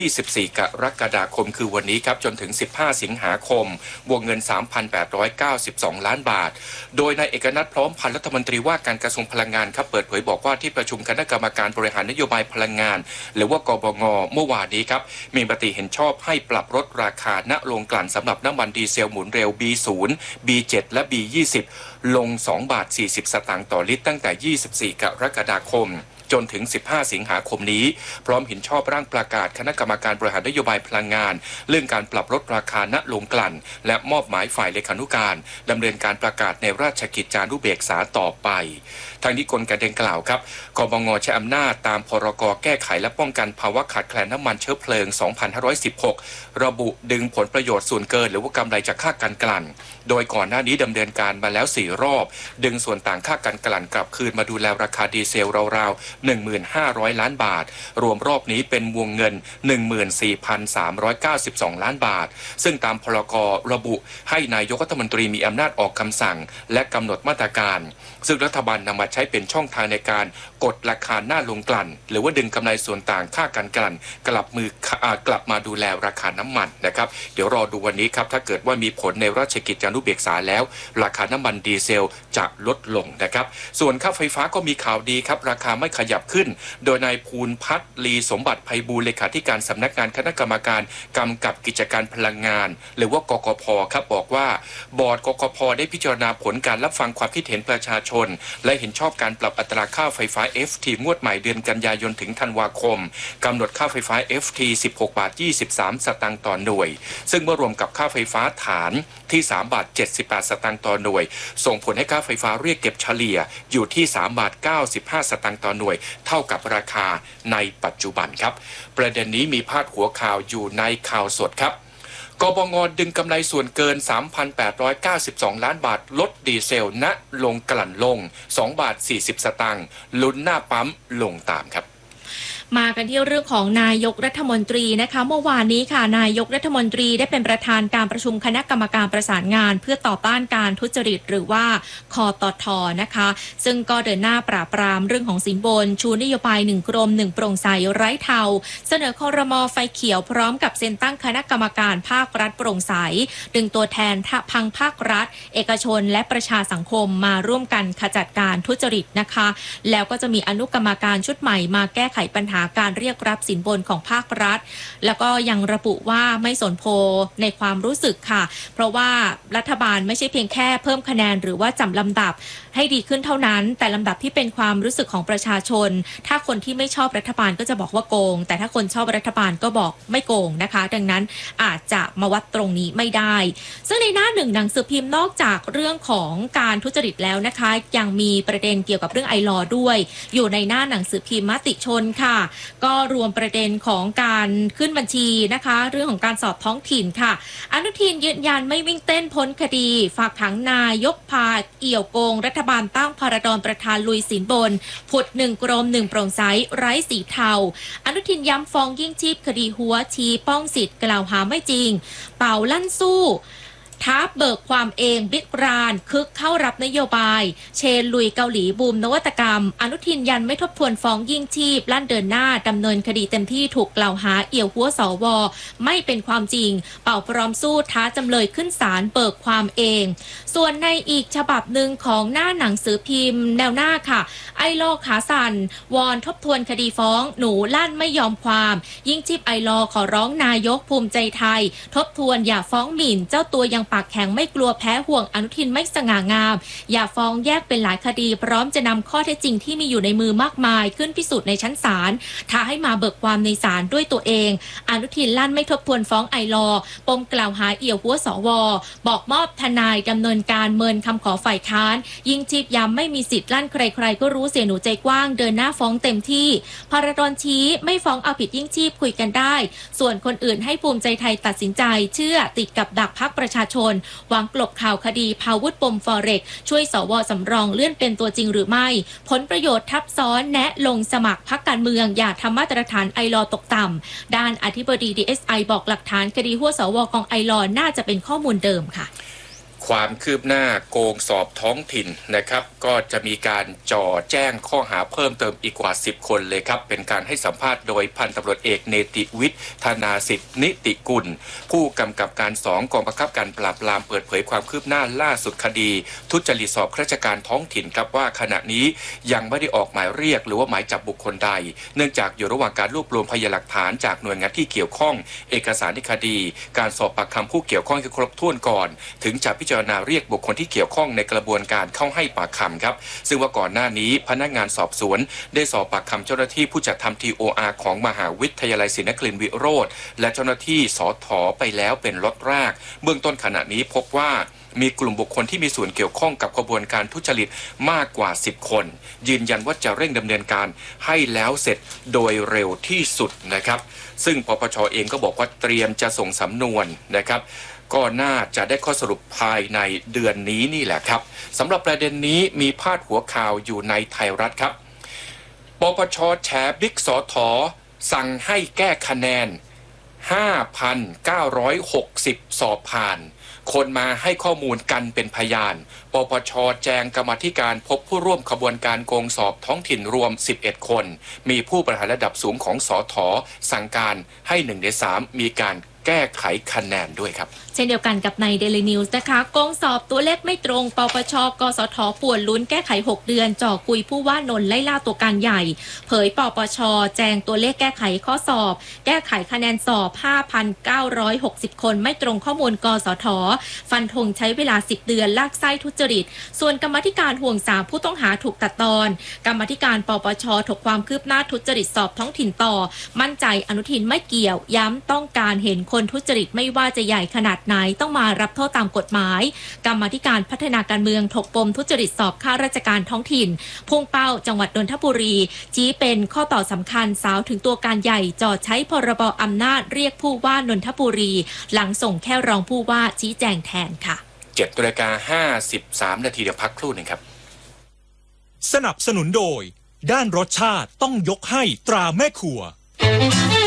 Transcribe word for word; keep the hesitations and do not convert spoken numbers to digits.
ยี่สิบสี่ กรกฎาคมคือวันนี้ครับจนถึงสิบห้าสิงหาคมวงเงิน สามพันแปดร้อยเก้าสิบสอง ล้านบาทโดยนายเอกนัทพร้อมพันธ์รัฐมนตรีว่าการกระทรวงพลังงานครับเปิดเผยบอกว่าที่ประชุมคณะกรรมการบริหารนโยบายพลังงานหรือว่ากบง.เมื่อวานนี้ครับมีมติเห็นชอบให้ปรับลดราคาณโรงกลั่นสำหรับน้ำมันดีเซลหมุนเร็ว บี ศูนย์ บี เจ็ด และ บี ยี่สิบ ลง สองบาทสี่สิบ สตางค์ต่อลิตรตั้งแต่ ยี่สิบสี่ กรกฎาคมจนถึง สิบห้า สิงหาคมนี้พร้อมเห็นชอบร่างประกาศคณะกรรมการบริหารนโยบายพลังงานเรื่องการปรับลดราคาณโรงกลั่นและมอบหมายฝ่ายเลขานุการดำเนินการประกาศในราชกิจจานุเบกษาต่อไปทางนี้กลการดังกล่าวครับกบง.ใช้อำนาจตามพรก.แก้ไขและป้องกันภาวะขาดแคลนน้ำมันเชื้อเพลิง สองพันห้าร้อยสิบหก ระบุดึงผลประโยชน์ส่วนเกินหรือว่ากำไรจากค่าการกลั่นโดยก่อนหน้านี้ดำเนินการมาแล้วสี่รอบดึงส่วนต่างค่าการกลั่นกลับคืนมาดูแลราคาดีเซลราวๆ หนึ่งพันห้าร้อย ล้านบาทรวมรอบนี้เป็นวงเงิน หนึ่งหมื่นสี่พันสามร้อยเก้าสิบสอง ล้านบาทซึ่งตามพรก.ระบุให้นายกรัฐมนตรีมีอำนาจออกคำสั่งและกำหนดมาตรการซึ่งรัฐบาลนำมาใช้เป็นช่องทางในการกดราคาหน้าลงกลั่นหรือว่าดึงกำไรส่วนต่างค่าการกลั่นกลับมือกลับมาดูแลราคาน้ำมันนะครับเดี๋ยวรอดูวันนี้ครับถ้าเกิดว่ามีผลในราชกิจจานุเบกษาแล้วราคาน้ำมันดีเซลจะลดลงนะครับส่วนค่าไฟฟ้าก็มีข่าวดีครับราคาไม่ขยับขึ้นโดยนายภูลพัฒน์ลีสมบัติไพบูลย์เลขาธิการสำนักงานคณะกรรมการกำกับกิจการพลังงานหรือว่ากกพ.ครับบอกว่าบอร์ดกกพ.ได้พิจารณาผลการรับฟังความคิดเห็นประชาชนและเห็นชอบการปรับอัตราค่าไฟฟ้า เอฟ ที งวดใหม่เดือนกันยายนถึงธันวาคมกำหนดค่าไฟฟ้า เอฟ ที สิบหกบาทยี่สิบสาม สตางค์ต่อหน่วยซึ่งเมื่อรวมกับค่าไฟฟ้าฐานที่สามบาทเจ็ดสิบแปดสตางค์ต่อหน่วยส่งผลให้ค่าไฟฟ้าเรียกเก็บเฉลี่ยอยู่ที่สามบาทเก้าสิบห้าสตางค์ต่อหน่วยเท่ากับราคาในปัจจุบันครับประเด็นนี้มีพาดหัวข่าวอยู่ในข่าวสดครับกบง.ดึงกำไรส่วนเกิน สามพันแปดร้อยเก้าสิบสอง ล้านบาทลดดีเซลณลงกลั่นลงสองบาทสี่สิบสตางค์ลุ้นหน้าปั๊มลงตามครับมากันที่เรื่องของนายกรัฐมนตรีนะคะเมื่อวานนี้ค่ะนายกรัฐมนตรีได้เป็นประธานการประชุมคณะกรรมการประสานงานเพื่อต่อต้านการทุจริตหรือว่าคตท.นะคะซึ่งก็เดินหน้าปราบปรามเรื่องของสินบนชูนโยบายหนึ่งกรมหนึ่งโปร่งใสไร้เทาเสนอครม.ไฟเขียวพร้อมกับเซ็นตั้งคณะกรรมการภาครัฐโปร่งใสดึงตัวแทนพังภาครัฐเอกชนและประชาสังคมมาร่วมกันขจัดการทุจริตนะคะแล้วก็จะมีอนุกรรมการชุดใหม่มาแก้ไขปัญหาการเรียกรับสินบนของภาครัฐแล้วก็ยังระบุว่าไม่สนโพในความรู้สึกค่ะเพราะว่ารัฐบาลไม่ใช่เพียงแค่เพิ่มคะแนนหรือว่าจำลำดับให้ดีขึ้นเท่านั้นแต่ลำดับที่เป็นความรู้สึกของประชาชนถ้าคนที่ไม่ชอบรัฐบาลก็จะบอกว่าโกงแต่ถ้าคนชอบรัฐบาลก็บอกไม่โกงนะคะดังนั้นอาจจะมาวัดตรงนี้ไม่ได้ซึ่งในหน้าหนึ่งหนังสือพิมพ์นอกจากเรื่องของการทุจริตแล้วนะคะยังมีประเด็นเกี่ยวกับเรื่องไอลอด้วยอยู่ในหน้าหนังสือพิมพ์มติชนค่ะก็รวมประเด็นของการขึ้นบัญชีนะคะเรื่องของการสอบท้องถิ่นค่ะอนุทินยืนยันไม่วิ่งเต้นพ้นคดีฝากขังนายกพาเอี่ยวโกงรัฐบาลตั้งพรดรประธานลุยสินบนผุดหนึ่งกรมหนึ่งโปร่งใสไร้สีเทาอนุทินย้ำฟ้องยิ่งชีพคดีหัวชี้ป้องสิทธิ์กล่าวหาไม่จริงเป่าลั่นสู้ท้าเบิกความเองบิ๊กรานคึกเข้ารับนโยบายเชนลุยเกาหลีบูมนวัตกรรมอนุทินยันไม่ทบทวนฟ้องยิ่งชีพลั่นเดินหน้าดำเนินคดีเต็มที่ถูกกล่าวหาเอี่ยวหัวสวไม่เป็นความจริงเป่าพร้อมสู้ท้าจำเลยขึ้นศาลเบิกความเองส่วนในอีกฉบับหนึ่งของหน้าหนังสือพิมพ์แนวหน้าค่ะไอลอขาสั่นวอนทบทวนคดีฟ้องหนูลั่นไม่ยอมความยิ่งชีพไอลอขอร้องนายกภูมิใจไทยทบทวนอย่าฟ้องหมิ่นเจ้าตัวยังปากแข็งไม่กลัวแพ้ห่วงอนุทินไม่สง่างามอย่าฟ้องแยกเป็นหลายคดีพร้อมจะนำข้อเท็จจริงที่มีอยู่ในมือมากมายขึ้นพิสูจน์ในชั้นศาลท้าให้มาเบิกความในศาลด้วยตัวเองอนุทินลั่นไม่ทบทวนฟ้องไอลอปมกล่าวหาเอี่ยวหัวสวบอกมอบทนายดำเนินการเมินคำขอฝ่ายค้านยิ่งชีพย้ำไม่มีสิทธิ์ลั่นใครๆก็รู้เสียหนูใจกว้างเดินหน้าฟ้องเต็มที่พรดรชี้ไม่ฟ้องเอาผิดยิ่งชีพคุยกันได้ส่วนคนอื่นให้ภูมิใจไทยตัดสินใจเชื่อติดกับดักพรรคประชาชนหวังกลบข่าวคดีพาวุธปมฟอเร็กช่วยสวสำรองเลื่อนเป็นตัวจริงหรือไม่ผลประโยชน์ทับซ้อนแนะลงสมัครพรรคการเมืองอย่าทำมาตรฐานไอลอตกต่ำด้านอธิบดี ดี เอส ไอ บอกหลักฐานคดีหัวสวกองไอลอน่าจะเป็นข้อมูลเดิมค่ะความคืบหน้าโกงสอบท้องถิ่นนะครับก็จะมีการจ่อแจ้งข้อหาเพิ่มเติมอีกกว่าสิบคนเลยครับเป็นการให้สัมภาษณ์โดยพันตำรวจเอกเนติวิทย์ธนาสิทธินิติกุลผู้กำกับการสองกองบังคับการปราบปรามเปิดเผยความคืบหน้าล่าสุดคดีทุจริตสอบข้าราชการท้องถิ่นครับว่าขณะนี้ยังไม่ได้ออกหมายเรียกหรือว่าหมายจับบุคคลใดเนื่องจากอยู่ระหว่างการรวบรวมพยานหลักฐานจากหน่วยงานที่เกี่ยวข้องเอกสารในคดีการสอบปากคำผู้เกี่ยวข้องให้ครบถ้วนก่อนถึงจะพิจารณาเรียกบุคคลที่เกี่ยวข้องในกระบวนการเข้าให้ปากคำครับซึ่งว่าก่อนหน้านี้พนักงานสอบสวนได้สอบปากคำเจ้าหน้าที่ผู้จัดทำ ที โอ อาร์ ของมหาวิทยาลัยศรีนครินทรวิโรธและเจ้าหน้าที่สถ.ไปแล้วเป็นล็อตแรกเบื้องต้นขณะนี้พบว่ามีกลุ่มบุคคลที่มีส่วนเกี่ยวข้องกับกระบวนการทุจริตมากกว่าสิบคนยืนยันว่าจะเร่งดำเนินการให้แล้วเสร็จโดยเร็วที่สุดนะครับซึ่งปปช.เองก็บอกว่าเตรียมจะส่งสำนวนนะครับก็น่าจะได้ข้อสรุปภายในเดือนนี้นี่แหละครับสำหรับประเด็นนี้มีพาดหัวข่าวอยู่ในไทยรัฐครับปปช.แฉบิ๊กสถ.สั่งให้แก้คะแนน ห้าพันเก้าร้อยหกสิบ สอบผ่านคนมาให้ข้อมูลกันเป็นพยานปปช.แจงกรรมาธิการพบผู้ร่วมขบวนการโกงสอบท้องถิ่นรวมสิบเอ็ดคนมีผู้บริหารระดับสูงของสถ.สั่งการให้หนึ่งในสามมีการแก้ไขคะแนนด้วยครับเช่นเดียวกันกับใน Daily News นะคะโกงสอบตัวเลขไม่ตรงปปช.กสท.ป่วนลุ้นแก้ไขหกเดือนจ่อคุยผู้ว่านนท์ไล่ล่าตัวการใหญ่เผยปปช.แจงตัวเลขแก้ไขข้อสอบแก้ไขคะแนนสอบ ห้าพันเก้าร้อยหกสิบ คนไม่ตรงข้อมูลกสท.ฟันธงใช้เวลาสิบเดือนลากไส้ทุจริตส่วนกรรมาธิการห่วงสามผู้ต้องหาถูกตัดตอนกรรมาธิการปปช.ถกความคืบหน้าทุจริตสอบท้องถิ่นต่อมั่นใจอนุทินไม่เกี่ยวย้ำต้องการเห็นคนทุจริตไม่ว่าจะใหญ่ขนาดไหนต้องมารับโทษตามกฎหมายกรรมาธิการพัฒนาการเมืองถกปมทุจริตสอบข้าราชการท้องถิ่นพุ่งเป้าจังหวัดนนทบุรีชี้เป็นข้อต่อสำคัญสาวถึงตัวการใหญ่จอดใช้พรบอำนาจเรียกผู้ว่านนทบุรีหลังส่งแค่รองผู้ว่าชี้แจงแทนค่ะเจ็ดนาฬิกาห้าสิบสามนาทีเดี๋ยวพักครู่หนึ่งครับสนับสนุนโดยด้านรสชาติต้องยกให้ตราแม่ครัว